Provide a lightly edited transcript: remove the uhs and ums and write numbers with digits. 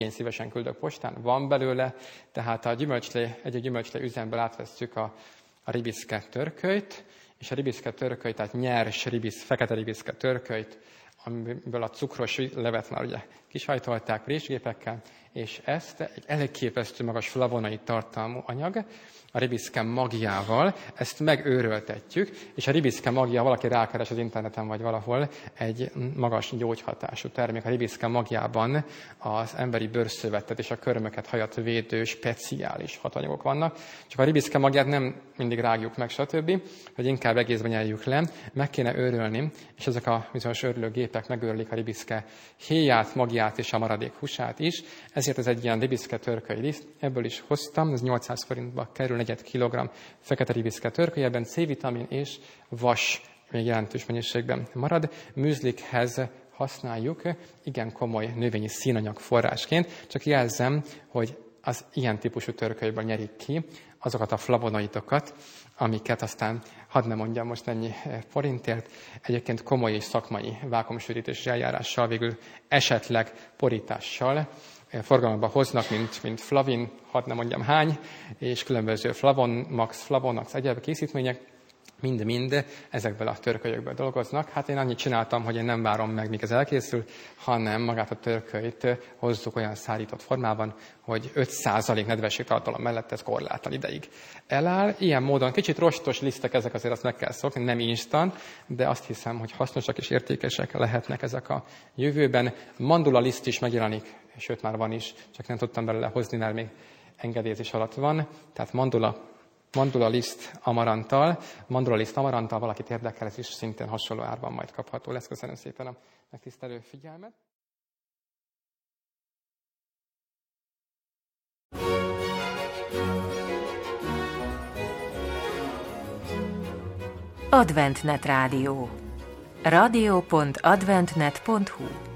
szívesen küldök postán, van belőle, tehát egy gyümölcslé üzemből átvesszük a ribiszke törkölyt, és a ribiszke törkölyt, tehát nyers fekete ribiszke törkölyt, amiből a cukros levet már ugye kisajtolták résgépekkel, és ezt egy elképesztő magas flavonoid tartalmú anyag, a ribiszke magjával, ezt megőröltetjük, és a ribiszke magja, valaki rákeres az interneten vagy valahol, egy magas gyógyhatású termék. A ribiszke magjában az emberi bőrszövetet és a körmöket, hajat védő speciális hatanyagok vannak. Csak a ribiszke magját nem mindig rágjuk meg, stb., hogy inkább egészben nyeljük le, meg kéne őrölni, és ezek a bizonyos őrlőgépek megőrlik a ribiszke héját, magját és a maradék húsát is. Ezért ez egy ilyen ribiszke törköly liszt. Ebből is hoztam, ez 800 forintba kerül, 4 kg fekete ribiszke törköly, ebben C-vitamin és vas még jelentős mennyiségben marad. Műzlikhez használjuk igen komoly növényi színanyag forrásként, csak jelzem, hogy az ilyen típusú törkölyből nyerik ki azokat a flavonoidokat, amiket aztán, hadd ne mondjam most ennyi forintért, egyébként komoly és szakmai vákuumsűrítési eljárással, végül esetleg porítással forgalomba hoznak, mint flavin, hadd ne mondjam hány, és különböző flavonox, egyéb készítmények, mind-mind ezekből a törkölyökből dolgoznak. Hát én annyit csináltam, hogy én nem várom meg, míg ez elkészül, hanem magát a törkölyt hozzuk olyan szárított formában, hogy 5% nedvességtartalom mellett ez korlátlan ideig eláll. Ilyen módon kicsit rostos lisztek ezek, azért azt meg kell szokni, nem instant, de azt hiszem, hogy hasznosak és értékesek lehetnek ezek a jövőben. Mandula liszt is megjelenik, sőt már van is, csak nem tudtam belőle hozni, mert még engedélyezés alatt van. Tehát mandula liszt amaranttal, valakit érdekel, ez is szintén hasonló árban majd kapható lesz. Köszönöm szépen a megtisztelő figyelmet. Adventnet Rádió. radio.adventnet.hu